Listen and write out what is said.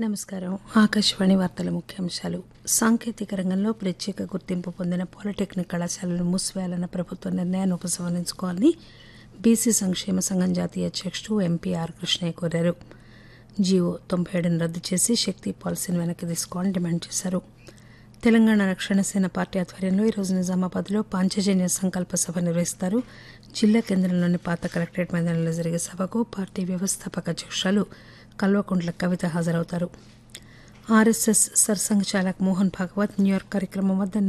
నమస్కారం. ఆకాశవాణి వార్తల ముఖ్యాంశాలు. సాంకేతిక రంగంలో ప్రత్యేక గుర్తింపు పొందిన పాలిటెక్నిక్ కళాశాలలను మూసివేయాలన్న ప్రభుత్వ నిర్ణయాన్ని ఉపసంహరించుకోవాలని బీసీ సంక్షేమ సంఘం జాతీయ అధ్యక్షుడు ఎంపీ ఆర్ కృష్ణయ్య కోరారు. జీవో 97ను రద్దు చేసి శక్తి పాలసీని వెనక్కి తీసుకోవాలని డిమాండ్ చేశారు. తెలంగాణ రక్షణ సేన పార్టీ ఆధ్వర్యంలో ఈరోజు నిజామాబాద్లో పాంచజన్య సంకల్ప సభ నిర్వహిస్తారు. జిల్లా కేంద్రంలోని పాత కలెక్టరేట్ మైదానంలో జరిగే సభకు పార్టీ వ్యవస్థాపక అధ్యక్షురాలు కల్వకుంట్ల కవిత హాజరవుతారు. ఆర్ఎస్ఎస్ సర్సంఘ్ చాలక్ మోహన్ భాగవత్ న్యూయార్క్ కార్యక్రమం వద్ద